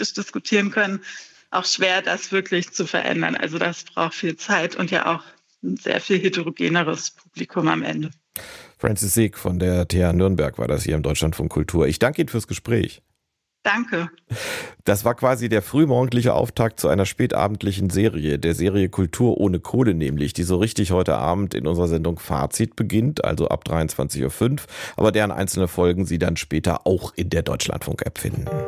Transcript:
kritisch diskutieren können, auch schwer, das wirklich zu verändern. Also das braucht viel Zeit und ja auch ein sehr viel heterogeneres Publikum am Ende. Francis Sieg von der TH Nürnberg war das hier im Deutschlandfunk Kultur. Ich danke Ihnen fürs Gespräch. Danke. Das war quasi der frühmorgendliche Auftakt zu einer spätabendlichen Serie, der Serie Kultur ohne Kohle nämlich, die so richtig heute Abend in unserer Sendung Fazit beginnt, also ab 23:05 Uhr, aber deren einzelne Folgen Sie dann später auch in der Deutschlandfunk-App finden.